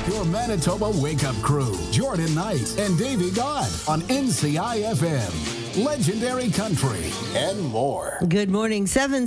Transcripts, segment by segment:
Your Manitoba Wake Up Crew, Jordan Knight and Davey Dodd on NCIFM, Legendary Country, and more. Good morning,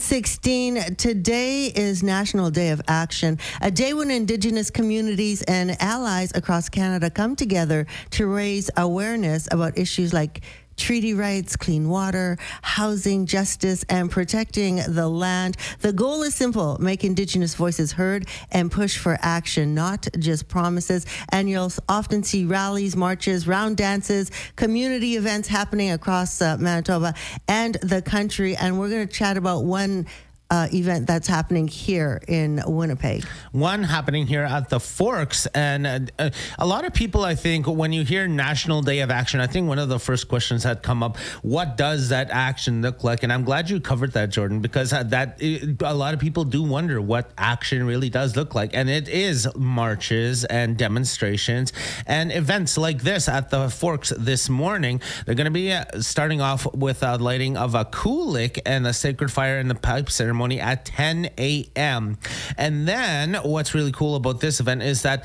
7:16. Today is National Day of Action, a day when Indigenous communities and allies across Canada come together to raise awareness about issues like treaty rights, clean water, housing, justice, and protecting the land. The goal is simple: make Indigenous voices heard and push for action, not just promises. And you'll often see rallies, marches, round dances, community events happening across Manitoba and the country. And we're going to chat about one event that's happening here in Winnipeg. One happening here at the Forks. And a lot of people, I think, when you hear National Day of Action, I think one of the first questions that come up, what does that action look like? And I'm glad you covered that, Jordan, because a lot of people do wonder what action really does look like. And it is marches and demonstrations and events like this at the Forks this morning. They're going to be starting off with a lighting of a kulik and a sacred fire and the pipe ceremony at 10 a.m. And then what's really cool about this event is that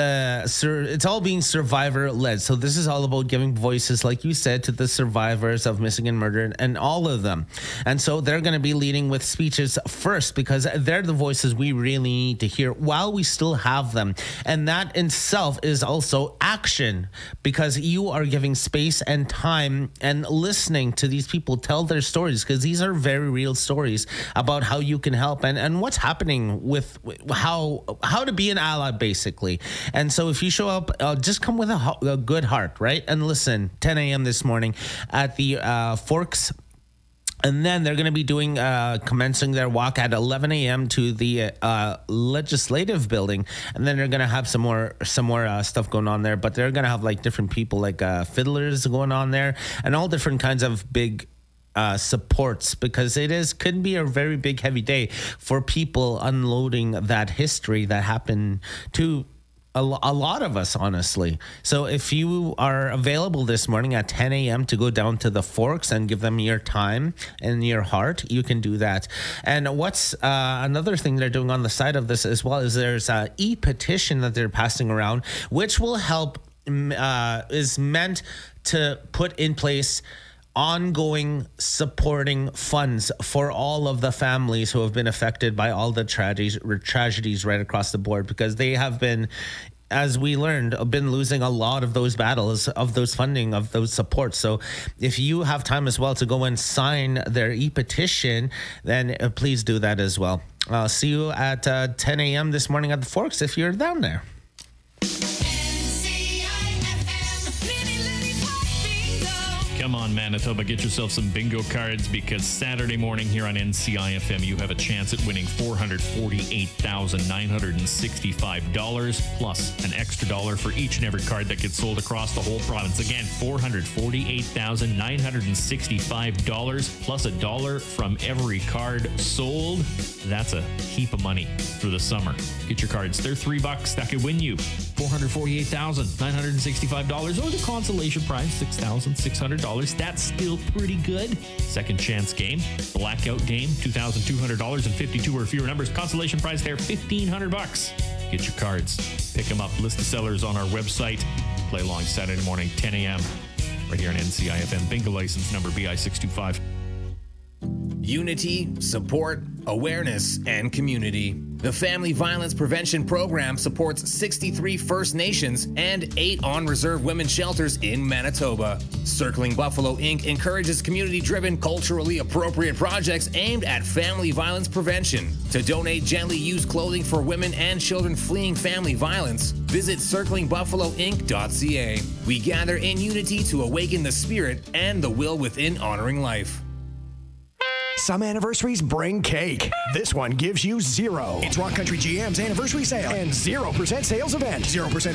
it's all being survivor-led. So this is all about giving voices, like you said, to the survivors of missing and murdered and all of them. And so they're going to be leading with speeches first because they're the voices we really need to hear while we still have them. And that in itself is also action because you are giving space and time and listening to these people tell their stories, because these are very real stories about how you can help and what's happening with how to be an ally, basically. And so if you show up, just come with a good heart, right? And listen, 10 a.m. this morning at the Forks. And then they're going to be doing commencing their walk at 11 a.m. to the legislative building, and then they're going to have some more stuff going on there. But they're going to have like different people, like fiddlers going on there, and all different kinds of big supports, because could be a very big, heavy day for people unloading that history that happened to a lot of us, honestly. So if you are available this morning at 10 a.m. to go down to the Forks and give them your time and your heart, you can do that. And what's another thing they're doing on the side of this as well is there's an e-petition that they're passing around, which will help, is meant to put in place ongoing supporting funds for all of the families who have been affected by all the tragedies right across the board, because they have been, as we learned, been losing a lot of those battles, of those funding, of those supports. So if you have time as well to go and sign their e-petition, then please do that as well. I'll see you at 10 a.m. this morning at the Forks if you're down there. Come on, Manitoba, get yourself some bingo cards, because Saturday morning here on NCIFM, you have a chance at winning $448,965 plus an extra $1 for each and every card that gets sold across the whole province. Again, $448,965 plus $1 from every card sold. That's a heap of money for the summer. Get your cards. They're $3. That could win you $448,965 or the consolation prize, $6,600. That's still pretty good. Second chance game, blackout game, $2,200 and 52 or fewer numbers. Consolation prize there, $1,500. Get your cards. Pick them up. List of sellers on our website. Play along Saturday morning, 10 a.m. right here on NCIFM. Bingo license number BI 625. Unity, support, awareness, and community. The Family Violence Prevention Program supports 63 First Nations and 8 on-reserve women's shelters in Manitoba. Circling Buffalo Inc. encourages community-driven, culturally appropriate projects aimed at family violence prevention. To donate gently used clothing for women and children fleeing family violence, visit circlingbuffaloinc.ca. We gather in unity to awaken the spirit and the will within honoring life. Some anniversaries bring cake. This one gives you 0. It's Rock Country GM's anniversary sale and 0% sales event. 0%